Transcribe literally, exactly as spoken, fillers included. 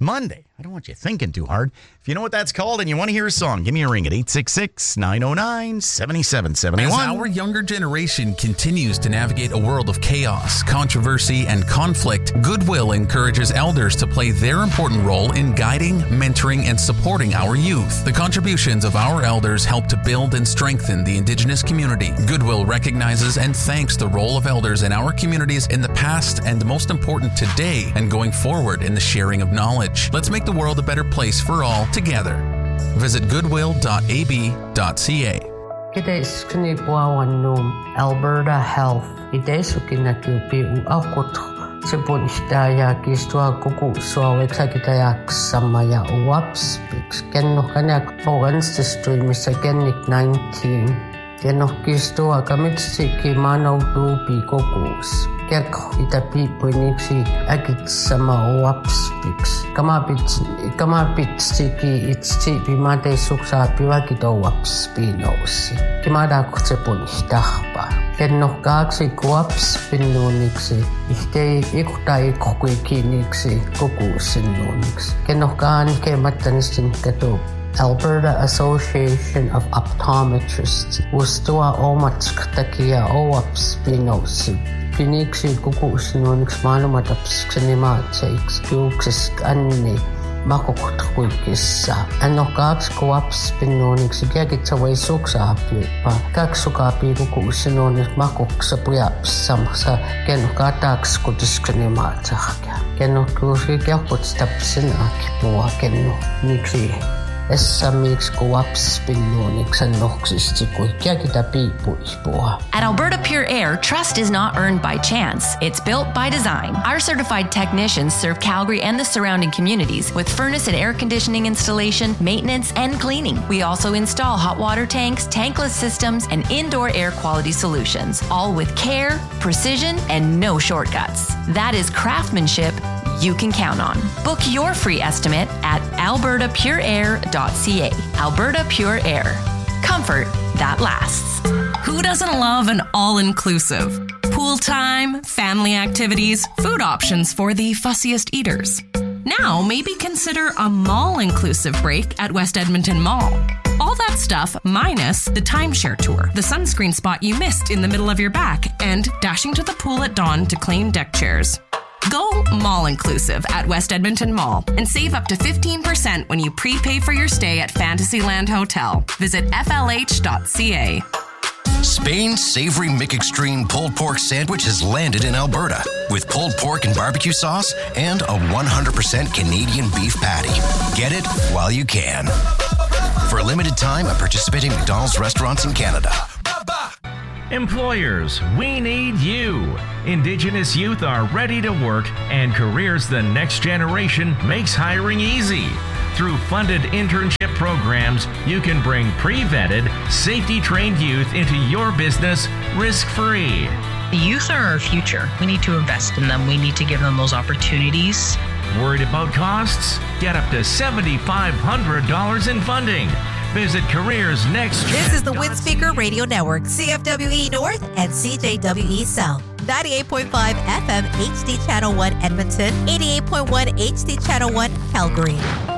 Monday. I don't want you thinking too hard. If you know what that's called and you want to hear a song, give me a ring at eight six six, nine oh nine, seven seven seven one. As our younger generation continues to navigate a world of chaos, controversy, and conflict, Goodwill encourages elders to play their important role in guiding, mentoring, and supporting our youth. The contributions of our elders help to build and strengthen the Indigenous community. Goodwill recognizes and thanks the role of elders in our communities in the past and, most important, today and going forward in the sharing of knowledge. Let's make the world a better place for all together. Visit goodwill dot a b dot c a. Kides kini puawanum Alberta Health. Kides ukina kiupi u akut sepun istaya kistua kuku suawek sakitayak samaya uwaps pix kenno kanak organs stream second nineteen. Kenno kistua kamitsi kimano dupi kokus. Kek itapi puniksi agit sama uwaps pix. Kamapit kamapit siki itsi bimate suksa piwakito uwaps pinosi. Kimada kutsepun istahpa. Kenno kaksi uwaps pinuniksi. Ihtei ikuta ikuikiniksi kokusinuniksi. Kenno kaan kematanistin katu. Alberta Association of Optometrists ustua omatsktakia oaps pinosi. Piniksi kukusinuniksi maailmataps ksenimaatseiksi kiuksis anni makokutkuikissa. Anno kaksi kuaps pinuniksi kiekitsavai suksaapiupa. Kaksi sukaapi kukusinuniksi makoksa pujaps samassa kenno kataks kutisksenimaatsakia. Kenno kuusi kiekutstapsin akipua kenno niksi. At Alberta Pure Air, trust is not earned by chance. It's built by design. Our certified technicians serve Calgary and the surrounding communities with furnace and air conditioning installation, maintenance, and cleaning. We also install hot water tanks, tankless systems, and indoor air quality solutions, all with care, precision, and no shortcuts. That is craftsmanship you can count on. Book your free estimate at alberta pure air dot c a. Alberta Pure Air. Comfort that lasts. Who doesn't love an all-inclusive? Pool time, family activities, food options for the fussiest eaters. Now, maybe consider a mall-inclusive break at West Edmonton Mall. All that stuff minus the timeshare tour, the sunscreen spot you missed in the middle of your back, and dashing to the pool at dawn to claim deck chairs. Go mall-inclusive at West Edmonton Mall and save up to fifteen percent when you prepay for your stay at Fantasyland Hotel. Visit f l h dot c a. Spain's savory McExtreme pulled pork sandwich has landed in Alberta with pulled pork and barbecue sauce and a one hundred percent Canadian beef patty. Get it while you can. For a limited time at participating McDonald's restaurants in Canada. Employers, we need you. Indigenous youth are ready to work, and Careers the Next Generation makes hiring easy. Through funded internship programs, you can bring pre-vetted, safety-trained youth into your business risk-free. The youth are our future. We need to invest in them. We need to give them those opportunities. Worried about costs? Get up to seven thousand five hundred dollars in funding. Visit Careers Next. This is the Windspeaker Radio Network, C F W E North and C J W E South. ninety-eight point five F M H D Channel one Edmonton, eighty-eight point one H D Channel one Calgary.